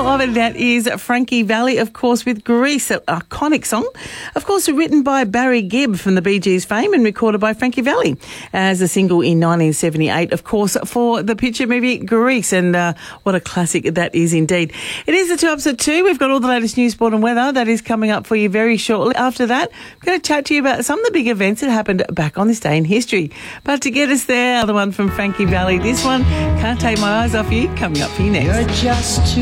of it. That is Frankie Valli, of course, with Grease, an iconic song. Of course, written by Barry Gibb from the Bee Gees fame and recorded by Frankie Valli as a single in 1978, of course, for the picture movie Grease. And what a classic that is indeed. It is the 2 up at 2. We've got all the latest news, sport and weather. That is coming up for you very shortly. After that, I'm going to chat to you about some of the big events that happened back on this day in history. But to get us there, another one from Frankie Valli. This one, Can't Take My Eyes Off You, coming up for you next. You're just too